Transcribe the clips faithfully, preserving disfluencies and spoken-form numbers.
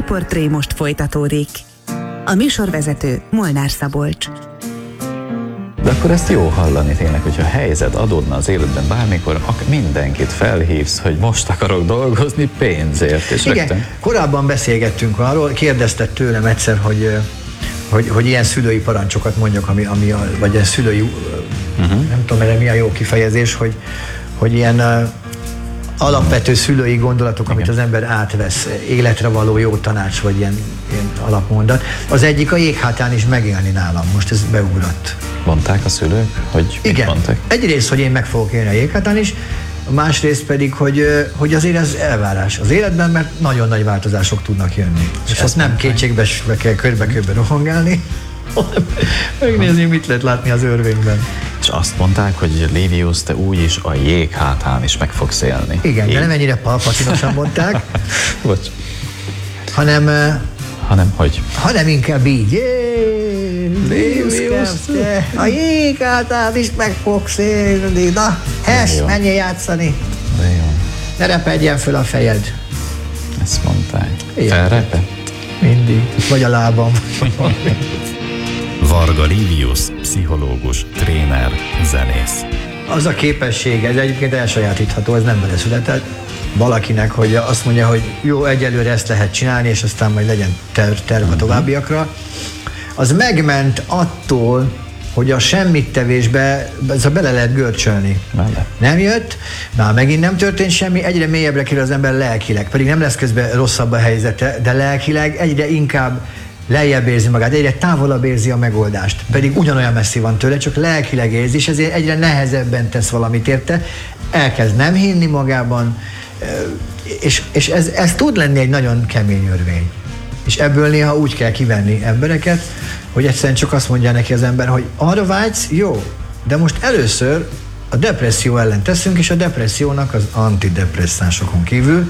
Sztárportré most folytatódik. A műsorvezető Molnár Szabolcs. De akkor ezt jó hallani tényleg, hogyha helyzet adódna az életben bármikor, akkor mindenkit felhívsz, hogy most akarok dolgozni pénzért. És igen, rögtön... korábban beszélgettünk arról, kérdezted tőlem egyszer, hogy, hogy, hogy ilyen szülői parancsokat mondjak, ami, ami a, vagy ilyen szülői, uh-huh. nem tudom erre mi a jó kifejezés, hogy, hogy ilyen uh, alapvető szülői gondolatok, igen. amit az ember átvesz, életre való jó tanács, vagy ilyen, ilyen alapmondat. Az egyik a jéghátán is megélni nálam, most ez beugrott. Mondták a szülők, hogy igen. mondták? Egyrészt, hogy én meg fogok élni a jéghátán is, másrészt pedig, hogy, hogy azért ez elvárás az életben, mert nagyon nagy változások tudnak jönni. És, és azt nem kétségbe kell körbe-körbe rohangálni, megnézni, mit lehet látni az örvényben. És azt mondták, hogy Livius, te úgyis a jég hátán is meg fogsz élni. Igen, Én... de nem ennyire palpatinosan mondták. Bocs. Hanem... Hanem hogy? Hanem inkább így. Livius, te a jég hátán is meg fogsz élni. Na, Hess, menjél játszani. De jó. Ne repedjen föl a fejed. Ezt mondták. Felrepett? Mindig. Vagy a lábam. Varga Livius, pszichológus, tréner, zenész. Az a képessége, ez egyébként elsajátítható, ez nem beleszületett valakinek, hogy azt mondja, hogy jó, egyelőre ezt lehet csinálni, és aztán majd legyen ter- terv a továbbiakra. Az megment attól, hogy a semmittevésbe ez a bele lehet görcsölni. Bele. Nem jött, már megint nem történt semmi, egyre mélyebbre kerül az ember lelkileg, pedig nem lesz közben rosszabb a helyzete, de lelkileg egyre inkább lejjebb érzi magát, egyre távolabb érzi a megoldást, pedig ugyanolyan messzi van tőle, csak lelkileg érzi, és ezért egyre nehezebben tesz valamit érte, elkezd nem hinni magában, és, és ez, ez tud lenni egy nagyon kemény örvény. És ebből néha úgy kell kivenni embereket, hogy egyszerűen csak azt mondja neki az ember, hogy arra vágysz, jó, de most először a depresszió ellen teszünk, és a depressziónak az antidepresszánsokon kívül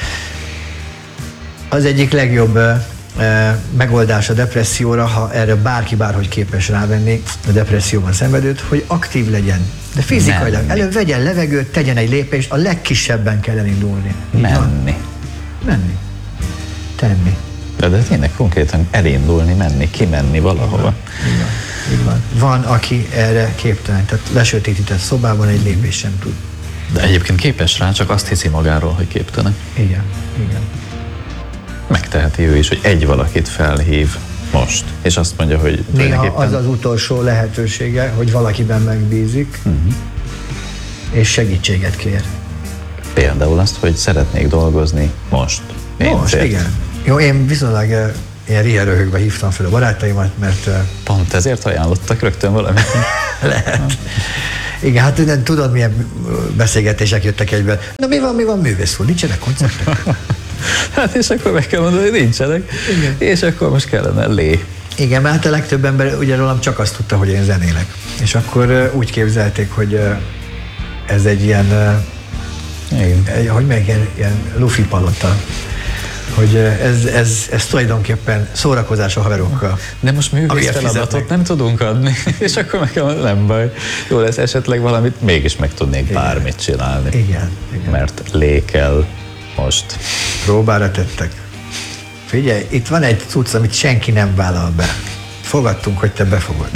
az egyik legjobb megoldás a depresszióra, ha erre bárki bárhogy képes rávenni a depresszióban szenvedőt, hogy aktív legyen. De fizikailag. Előbb vegyen levegőt, tegyen egy lépést, a legkisebben kell elindulni. Menni. Menni. Tenni. De, de tényleg konkrétan elindulni, menni, kimenni valahova. Így van. Így van. Van, aki erre képtelen. Tehát lesötétített szobában egy lépés sem tud. De egyébként képes rá, csak azt hiszi magáról, hogy képtelen. Igen. Igen. Megteheti ő is, hogy egy valakit felhív most, és azt mondja, hogy néha az az utolsó lehetősége, hogy valakiben megbízik, uh-huh. és segítséget kér. Például azt, hogy szeretnék dolgozni most. Most, igen. Jó, én viszonylag uh, ilyen riheröhögve hívtam fel a barátaimat, mert... Uh, Pont ezért ajánlottak rögtön valamit? Lehet. Igen, hát nem tudod, milyen beszélgetések jöttek egyben. Na mi van, mi van művész úr? Nincsenek koncertek? Hát és akkor meg kell mondani, hogy nincsenek. Igen. És akkor most kellene lé. Igen, mert hát a legtöbb ember ugye rólam csak azt tudta, hogy én zenélek. És akkor uh, úgy képzelték, hogy uh, ez egy ilyen, uh, egy, hogy meg ilyen, ilyen lufi palota. Hogy uh, ez, ez, ez tulajdonképpen szórakozás a haverokkal. De most művész feladatot nem tudunk adni, és akkor meg kell, nem baj. Jó lesz, esetleg valamit mégis meg tudnék igen. bármit csinálni. Igen, igen. Mert lé kell most. Próbára tettek. Figyelj, itt van egy cucc, amit senki nem vállal be. Fogadtunk, hogy te befogod.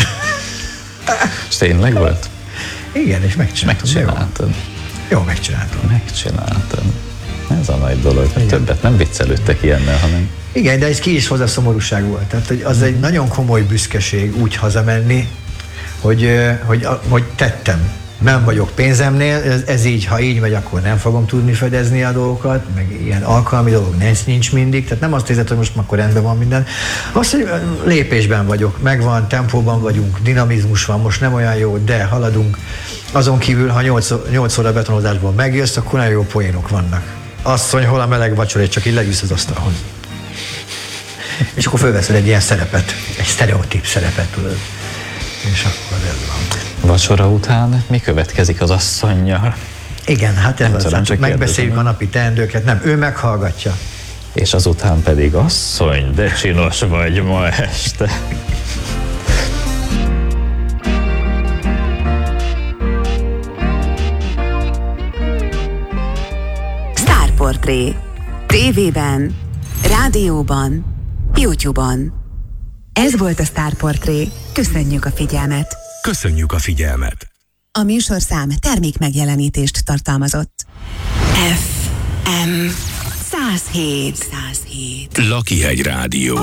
És tényleg volt? Igen, és megcsináltad. Megcsináltad. Jó, jó megcsináltad. Megcsináltad. Ez a nagy dolog. Többet nem viccelődtek ilyennel, hanem... Igen, de ez ki is hozzá szomorúság volt. Tehát, hogy az egy nagyon komoly büszkeség úgy hazamenni, hogy, hogy, hogy tettem. Nem vagyok pénzemnél, ez, ez így, ha így megy, akkor nem fogom tudni fedezni a dolgokat, meg ilyen alkalmi dolog nincs, nincs mindig, tehát nem azt érzed, hogy most akkor rendben van minden. Azt, hogy lépésben vagyok, megvan, tempóban vagyunk, dinamizmus van, most nem olyan jó, de haladunk. Azon kívül, ha nyolc óra betonozásból megjössz, akkor nagyon jó poénok vannak. Asszony, hol a meleg vacsora, és csak így leülsz az asztalhoz. És akkor fölveszel egy ilyen szerepet, egy sztereotíp szerepet, tudod. És akkor ez van. Vacsora után mi következik az asszonnyal? Igen, hát ez az, tudom, csak megbeszéljük a napi teendőket, nem, ő meghallgatja. És azután pedig asszony, de csinos vagy ma este. Sztárportré. Tévében Rádióban, YouTube-on. Ez volt a Sztárportré. Köszönjük a figyelmet. Köszönjük a figyelmet. A műsorszám termék megjelenítést tartalmazott. ef em száz hét. Lakihegy Rádió.